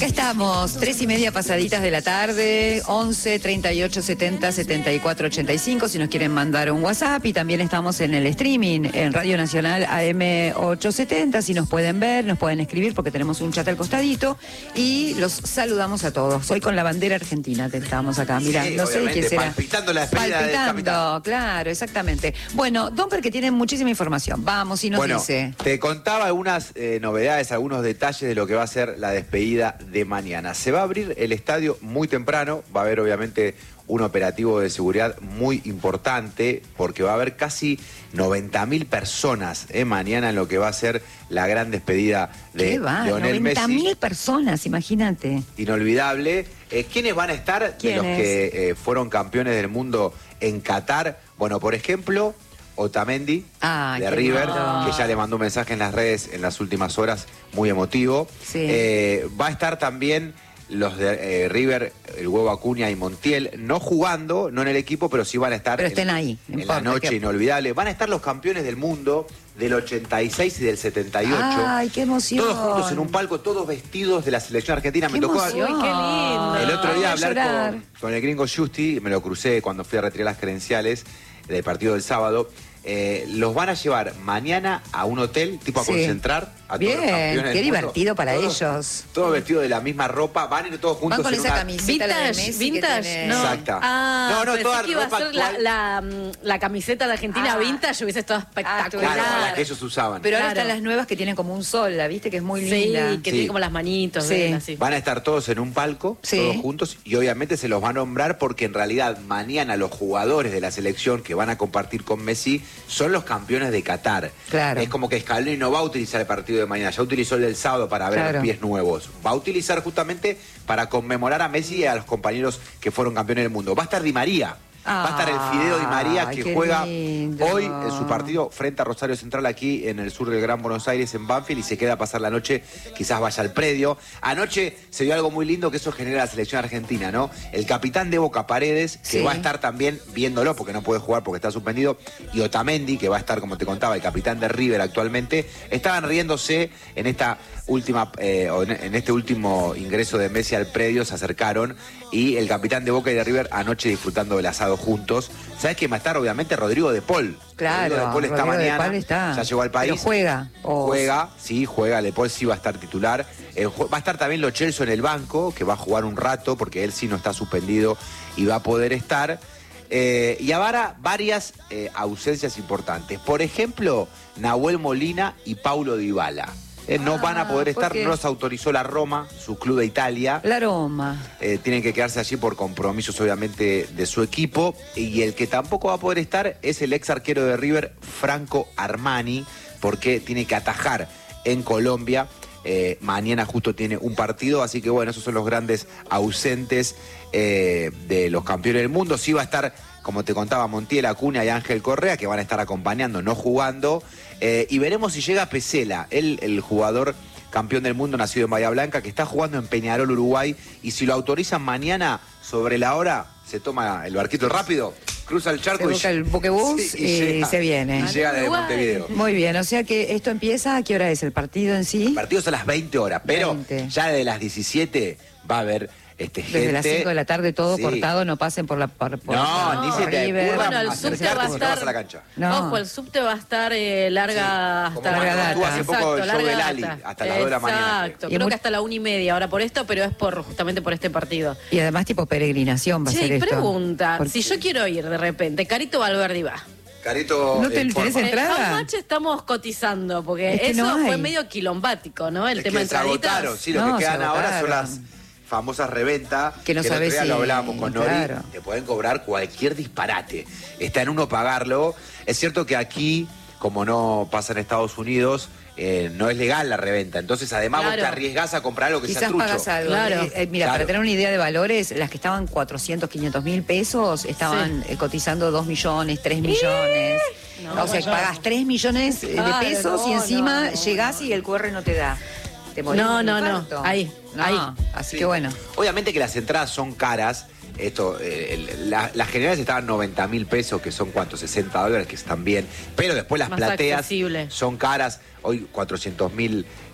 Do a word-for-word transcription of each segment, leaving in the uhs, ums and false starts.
Acá estamos, tres y media pasaditas de la tarde, once, treinta y ocho, setenta, setenta y cuatro, ochenta y cinco, si nos quieren mandar un WhatsApp, y también estamos en el streaming, en Radio Nacional A M ochocientos setenta, si nos pueden ver, nos pueden escribir, porque tenemos un chat al costadito, y los saludamos a todos. Hoy con la bandera argentina estamos acá, mirá, sí, no sé quién será. Palpitando la despedida del capitán. Claro, exactamente. Bueno, Domper, que tiene muchísima información, vamos, y nos bueno, dice. Te contaba algunas eh, novedades, algunos detalles de lo que va a ser la despedida de mañana. Se va a abrir el estadio muy temprano, va a haber obviamente un operativo de seguridad muy importante, porque va a haber casi noventa mil personas eh, mañana en lo que va a ser la gran despedida de Lionel Messi. noventa mil personas, imagínate. Inolvidable. Eh, ¿Quiénes van a estar de los que eh, fueron campeones del mundo en Qatar? Bueno, por ejemplo, Otamendi, ah, de River, lindo. Que ya le mandó un mensaje en las redes en las últimas horas, muy emotivo. Sí. Eh, va a estar también los de eh, River, el Huevo Acuña y Montiel, no jugando, no en el equipo, pero sí van a estar pero estén en, ahí, en la noche que... inolvidable. Van a estar los campeones del mundo del ochenta y seis y del setenta y ocho. ¡Ay, qué emoción! Todos juntos en un palco, todos vestidos de la selección argentina. ¡Qué me tocó emoción! ¡Qué lindo! El otro día Ay, hablar con, con el gringo Justi, me lo crucé cuando fui a retirar las credenciales del partido del sábado. Eh, los van a llevar mañana a un hotel, tipo a sí. concentrar a bien, todos los campeones qué del divertido mundo. para todos, ellos. Todos vestidos de la misma ropa, van a ir todos juntos. Van con en esa una... camiseta vintage, de Messi vintage, tiene... no. Exacta. Ah, no, no, toda que iba ropa a ser la, actual. la, la camiseta de Argentina ah. vintage, hubiese estado espectacular. Ah, claro, la que ellos usaban. Pero ahora claro. están las nuevas que tienen como un sol, ¿la viste? Que es muy sí, linda. que sí. tiene como las manitos. Sí. ¿verdad? Sí. Van a estar todos en un palco, sí. todos juntos, y obviamente se los va a nombrar porque en realidad mañana los jugadores de la selección que van a compartir con Messi son los campeones de Qatar. Claro. Es como que Scaloni no va a utilizar el partido de mañana, ya utilizó el del sábado para ver claro. los pies nuevos. Va a utilizar justamente para conmemorar a Messi y a los compañeros que fueron campeones del mundo. Va a estar Di María. Ah, va a estar el Fideo Di María, que juega lindo. hoy en su partido frente a Rosario Central aquí en el sur del Gran Buenos Aires, en Banfield, y se queda a pasar la noche, quizás vaya al predio. Anoche se dio algo muy lindo que eso genera la selección argentina, ¿no? El capitán de Boca, Paredes, que sí. va a estar también viéndolo porque no puede jugar porque está suspendido, y Otamendi, que va a estar, como te contaba, el capitán de River actualmente, estaban riéndose en esta última, eh, en este último ingreso de Messi al predio, se acercaron, y el capitán de Boca y de River anoche disfrutando del asado juntos. ¿Sabes quién va a estar? Obviamente Rodrigo de Paul. Claro, Rodrigo de Paul está Rodrigo mañana, de Paul está. ya llegó al país. Pero juega. Oh. Juega, sí, juega. De Paul sí va a estar titular. Eh, va a estar también Lo Celso en el banco, que va a jugar un rato, porque él sí no está suspendido y va a poder estar. Eh, y ahora varias eh, ausencias importantes. Por ejemplo, Nahuel Molina y Paulo Dybala. Eh, no ah, van a poder estar, no los autorizó la Roma, su club de Italia. La Roma. Eh, tienen que quedarse allí por compromisos, obviamente, de su equipo. Y el que tampoco va a poder estar es el ex arquero de River, Franco Armani, porque tiene que atajar en Colombia. Eh, mañana justo tiene un partido, así que bueno, esos son los grandes ausentes eh, de los campeones del mundo. Sí va a estar, como te contaba, Montiel, Acuña y Ángel Correa, que van a estar acompañando, no jugando. Eh, y veremos si llega Pesela, el, el jugador campeón del mundo nacido en Bahía Blanca, que está jugando en Peñarol, Uruguay, y si lo autorizan mañana sobre la hora, se toma el barquito rápido, cruza el charco, se busca y el buquebús sí, y, y llega, se viene. Y llega desde Montevideo. Muy bien, o sea que esto empieza, ¿a qué hora es el partido en sí? El partido es a las veinte horas, pero veinte. Ya desde las diecisiete va a haber este, gente... Desde las cinco de la tarde todo sí. cortado, no pasen por la... Por, por no, no, ni se te ocurra. Bueno, el subte va a estar... A la cancha. No. Ojo, el subte va a estar eh, larga sí, hasta larga data. Tú hace poco Exacto, el show del Ali, hasta las dos de la mañana. Exacto, creo que hasta la una y media ahora por esto, pero es por justamente por este partido. Y además tipo peregrinación va sí, a ser esto. pregunta, Porque... si yo quiero ir de repente, Carito Valverde va. Carito, ¿no te eh, tenés entrada? How much estamos cotizando? Porque es que eso no fue medio quilombático, ¿no? El es tema de entraditas. Se agotaron, sí, lo no, que quedan ahora son las famosas reventas, que no que sabes si... lo hablábamos con Nori, claro. te pueden cobrar cualquier disparate. Está en uno pagarlo. Es cierto que aquí, como no pasa en Estados Unidos, eh, no es legal la reventa. Entonces, además, claro. vos te arriesgás a comprar algo que quizás sea trucho. Pagas algo. Claro. Eh, eh, mira, claro. para tener una idea de valores, las que estaban cuatrocientos, quinientos mil pesos, estaban sí. eh, cotizando dos millones, tres millones. No, o sea, pagas tres millones de claro, pesos no, y encima no, no, llegás no. y el Q R no te da. Te no, no, no. Ahí, no, ahí. Así sí. que bueno. Obviamente que las entradas son caras. Esto, eh, la, las generales estaban noventa mil pesos, que son cuánto, sesenta dólares, que están bien. Pero después las más plateas accesible. Son caras. Hoy cuatrocientos mil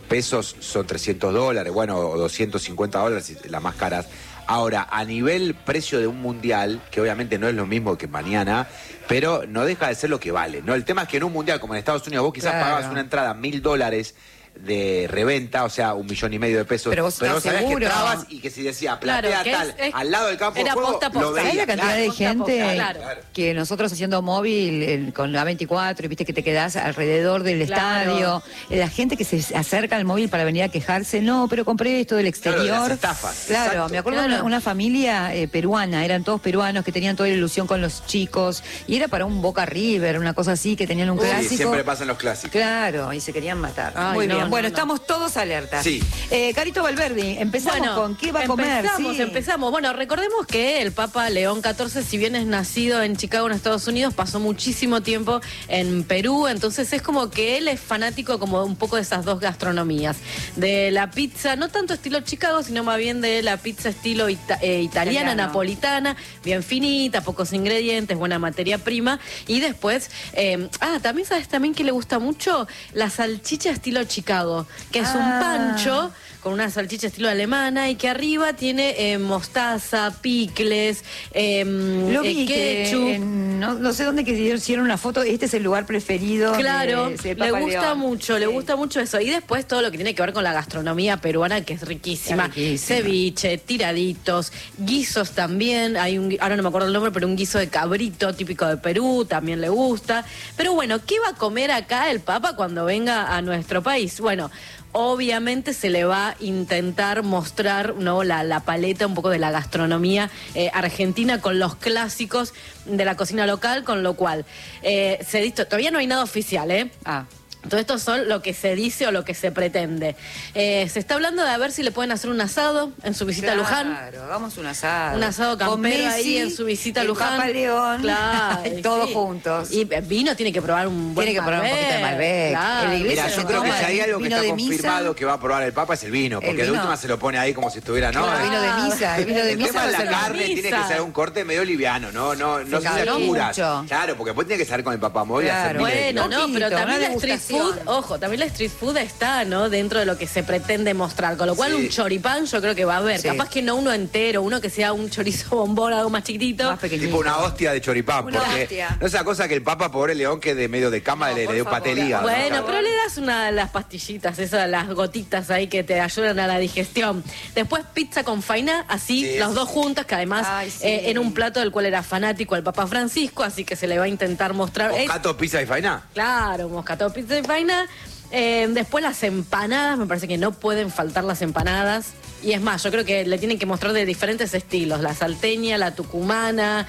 pesos son trescientos dólares, bueno, o doscientos cincuenta dólares, las más caras. Ahora, a nivel precio de un mundial, que obviamente no es lo mismo que mañana, pero no deja de ser lo que vale, ¿no? El tema es que en un mundial como en Estados Unidos vos quizás claro. pagabas una entrada mil dólares de reventa, o sea, un millón y medio de pesos. Pero vos, pero vos sabés seguro. que entrabas y que si decía platea claro, tal, es, es, al lado del campo de juego, posta, posta. lo veía. ¿Sabés la cantidad claro, de posta, gente posta, claro. que nosotros haciendo móvil el, con la veinticuatro, y viste que te quedás alrededor del claro. estadio, la gente que se acerca al móvil para venir a quejarse, no, pero compré esto del exterior. Claro, las estafas. Claro, exacto. me acuerdo claro. de una, una familia eh, peruana, eran todos peruanos que tenían toda la ilusión con los chicos, y era para un Boca River, una cosa así, que tenían un Uy, clásico. siempre pasan los clásicos. Claro, y se querían matar. Ay, Muy no, bien, no, bueno, no. estamos todos alertas. Sí. Eh, Carito Valverdi, empezamos bueno, con qué va a comer. Empezamos, sí. empezamos. Bueno, recordemos que el Papa León catorce, si bien es nacido en Chicago, en Estados Unidos, pasó muchísimo tiempo en Perú, entonces es como que él es fanático como un poco de esas dos gastronomías. De la pizza, no tanto estilo Chicago, sino más bien de la pizza estilo ita eh, italiana, Italiano. napolitana, bien finita, pocos ingredientes, buena materia prima. Y después, eh, ah, también sabes también que le gusta mucho la salchicha estilo Chicago, que es ah. un pancho con una salchicha estilo alemana y que arriba tiene eh, mostaza, picles, eh, Lo vi eh, ketchup. Que, eh, no, no sé dónde que hicieron una foto, este es el lugar preferido. Claro, de, de le gusta León. mucho, sí. le gusta mucho eso. Y después todo lo que tiene que ver con la gastronomía peruana, que es riquísima. Es riquísima. Ceviche, tiraditos, guisos también. Hay un, ahora no me acuerdo el nombre, pero un guiso de cabrito típico de Perú, también le gusta. Pero bueno, ¿qué va a comer acá el Papa cuando venga a nuestro país? Bueno, obviamente se le va a intentar mostrar, ¿no?, la, la paleta un poco de la gastronomía eh, argentina con los clásicos de la cocina local, con lo cual eh, se dice, todavía no hay nada oficial, ¿eh? Ah. Todo esto son lo que se dice o lo que se pretende. Eh, se está hablando de a ver si le pueden hacer un asado en su visita claro, a Luján. Claro, hagamos un asado. Un asado campero ahí en su visita a Luján. Papa León. Claro. Todos sí. juntos. Y vino tiene que probar un buen Tiene que probar un poquito de Malbec. Claro. En la iglesia Mira, yo se creo que toma si hay algo que vino está de confirmado misa. que va a probar el Papa es el vino, porque El de vino. última se lo pone ahí como si estuviera, ¿no? Claro, el vino de misa, el vino de El misa tema va de a la ser carne misa. tiene que ser un corte medio liviano, no, no, no se caló apuras. mucho. Claro, porque después tiene que salir con el papamóvil y hacer Claro. miles de Bueno, no, Poquito, pero también una la street food, degustación. ojo, también la street food está, ¿no?, dentro de lo que se pretende mostrar, con lo cual Sí. un choripán yo creo que va a haber, Sí. capaz que no uno entero, uno que sea un chorizo bombón, algo más chiquitito. Más pequeñito. Tipo una hostia de choripán, Una porque hostia. no es esa cosa que el Papa, pobre León, que de medio de cama No, le, por le dio favor. patelía. Bueno, ¿no? pero le das una de las pastillitas, esas, las gotitas ahí que te ayudan a la digestión. Después pizza con faina, así, Sí, los sí. dos juntas, que además Ay, sí. eh, en un plato del cual era fanático el Papa Francisco, así que se le va a intentar mostrar. Eh, Moscato, pizza y faina. Claro, moscato, pizza y faina. Eh, después las empanadas, me parece que no pueden faltar las empanadas. Y es más, yo creo que le tienen que mostrar de diferentes estilos, la salteña, la tucumana,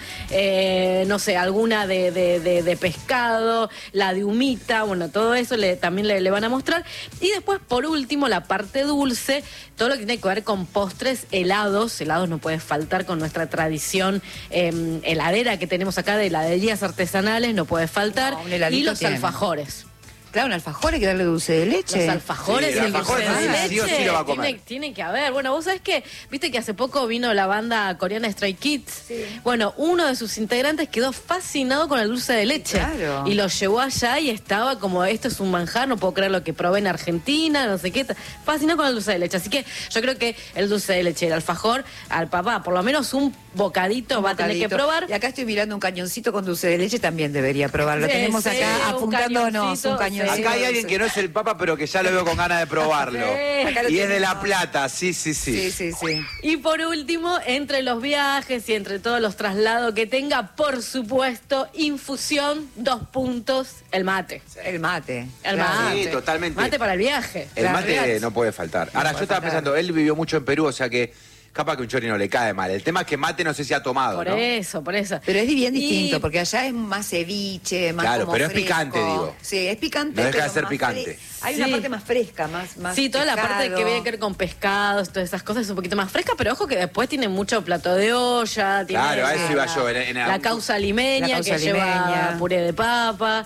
eh, no sé, alguna de, de, de, de pescado, la de humita, bueno, todo eso le, también le, le van a mostrar. Y después, por último, la parte dulce, todo lo que tiene que ver con postres, helados, helados no puede faltar con nuestra tradición eh, heladera que tenemos acá de heladerías artesanales, no puede faltar, No, un heladito y los tiene. alfajores. Claro, un alfajor hay que darle dulce de leche. Los alfajores Sí, y el el alfajor dulce de sí, leche sí o sí lo va a comer. Tiene, tiene que haber. Bueno, vos sabés que, viste que hace poco vino la banda coreana Stray Kids. Sí. Bueno, uno de sus integrantes quedó fascinado con el dulce de leche. Claro. Y lo llevó allá y estaba como, esto es un manjar, no puedo creer lo que probé en Argentina, no sé qué. Fascinado con el dulce de leche. Así que yo creo que el dulce de leche y el alfajor, al papá, por lo menos un bocadito Un va a tener que bocadito. probar. Y acá estoy mirando un cañoncito con dulce de leche, también debería probarlo. Sí, Tenemos sí, acá un apuntándonos cañoncito, un cañoncito. sí. Acá hay alguien que no es el Papa, pero que ya lo veo con ganas de probarlo. Sí. Acá lo Y es de La tenemos. Plata, sí, sí, sí. Sí, sí, sí. Y por último, entre los viajes y entre todos los traslados que tenga, por supuesto, infusión, dos puntos, el mate. El mate. El Claro. mate. Sí, totalmente. Mate para el viaje. El Claro, mate relax. no puede faltar. Ahora, puede yo estaba faltar. pensando, él vivió mucho en Perú, o sea que capaz que un chori no le cae mal. El tema es que mate no sé si ha tomado, Por ¿no? eso, por eso. Pero es bien Y- distinto, porque allá es más ceviche, más Claro, como pero es fresco. picante, digo. Sí, es picante. No deja de pero ser más picante. fre- Hay Sí. una parte más fresca, más, más Sí, toda la parte pescado. que viene que ver con pescados, todas esas cosas es un poquito más fresca, pero ojo que después tiene mucho plato de olla, tiene Claro, a eso la, iba yo, en- en la algún- causa limeña La causa que lleva limeña. puré de papa,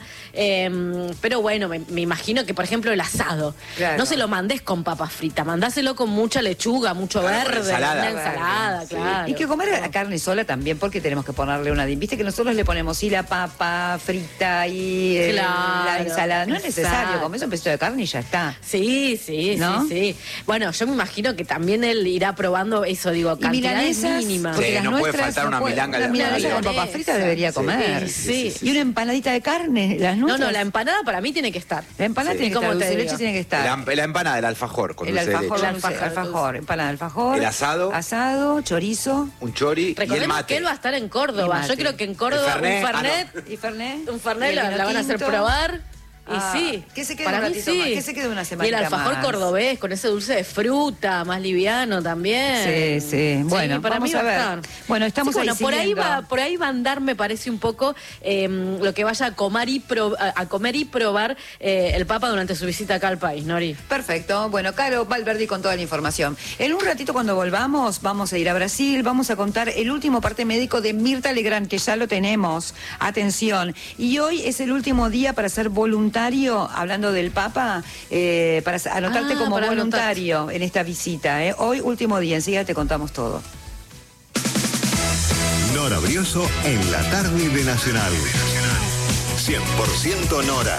eh, pero bueno, me, me imagino que por ejemplo el asado, Claro. no se lo mandes con papas fritas, mandáselo con mucha lechuga, mucho Claro, con verde, ensalada ensalada. Una ensalada, Sí. claro. Y que comer la carne sola también, porque tenemos que ponerle una... Viste que nosotros le ponemos y la papa frita y eh, Claro, la ensalada. No es necesario, exacto. comes un pedacito de carne y ya está. Sí, sí, ¿No? sí, sí. Bueno, yo me imagino que también él irá probando eso, digo, Y cantidades milanesas, mínimas. porque Sí, las no puede nuestras faltar no una puede- milanga Una de- milanesa de- con papas fritas Sí, debería sí, comer. sí, sí. Y una empanadita de carne, las No, nuestras. no, la empanada para mí tiene que estar. La empanada Sí. tiene que ¿Cómo estar, te dulce de digo? leche tiene que estar. La, la empanada, el alfajor con El dulce de alfajor, leche. El dulce- alfajor, alfajor, empanada de alfajor. El asado. Asado, chorizo. Un chori y el Recordemos mate. que él va a estar en Y Córdoba. mate. Yo creo que en Córdoba El Fernet, un ah, Fernet, ¿Y Fernet? un Fernet ¿Y el la, vino la van a hacer tinto? probar. Y Ah, sí, que se quede para un mí ratito sí. más, que se quede una Y el semanita alfajor más. cordobés con ese dulce de fruta, más liviano también. Sí, sí. Bueno, para vamos mí a va ver. estar. Bueno, estamos Sí, ahí bueno, por ahí siguiendo. va, por ahí va a andar, me parece un poco eh, lo que vaya a comer y pro- a, a comer y probar eh, el Papa durante su visita acá al país, Nori. Perfecto. Bueno, Caro Valverdi con toda la información. En un ratito cuando volvamos vamos a ir a Brasil, vamos a contar el último parte médico de Mirta Legrand, que ya lo tenemos. Atención. Y hoy es el último día para ser voluntario, hablando del Papa, eh, para anotarte Ah, como para voluntario en esta visita. Eh. Hoy último día, enseguida te contamos todo. Nora Brioso en la tarde de Nacional. cien por ciento Nora.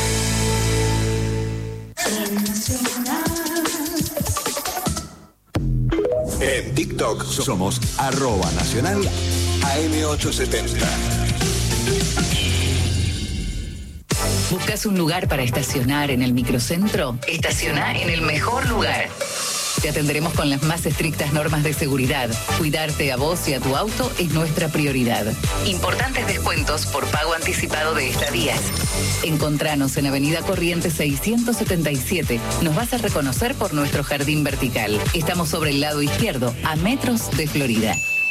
En TikTok somos arroba nacional A M ochocientos setenta. ¿Buscas un lugar para estacionar en el microcentro? Estaciona en el mejor lugar. Te atenderemos con las más estrictas normas de seguridad. Cuidarte a vos y a tu auto es nuestra prioridad. Importantes descuentos por pago anticipado de estadías. Encontranos en Avenida Corrientes seiscientos setenta y siete. Nos vas a reconocer por nuestro jardín vertical. Estamos sobre el lado izquierdo, a metros de Florida.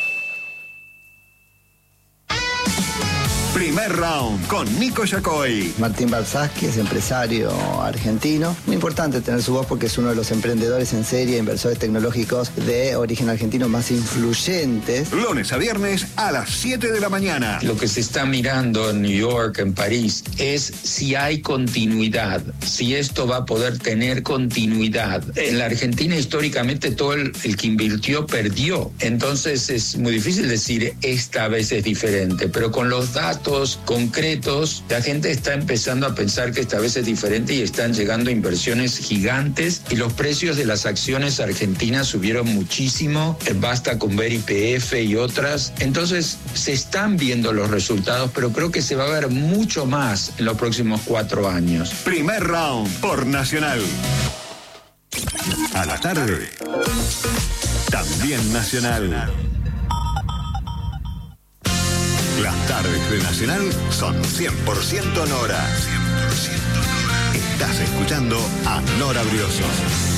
Primer round con Nico Yacoy. Martín Balsasqui es empresario argentino. Muy importante tener su voz porque es uno de los emprendedores en serie, inversores tecnológicos de origen argentino más influyentes. Lunes a viernes a las siete de la mañana. Lo que se está mirando en New York, en París, es si hay continuidad, si esto va a poder tener continuidad. En la Argentina históricamente todo el, el que invirtió perdió. Entonces es muy difícil decir esta vez es diferente, pero con los datos concretos, la gente está empezando a pensar que esta vez es diferente y están llegando inversiones gigantes y los precios de las acciones argentinas subieron muchísimo, basta con ver Y P F y otras. Entonces se están viendo los resultados, pero creo que se va a ver mucho más en los próximos cuatro años. Primer round por Nacional. A la tarde. También Nacional. Las tardes de Nacional son cien por ciento Nora. cien por ciento Nora. Estás escuchando a Nora Brioso.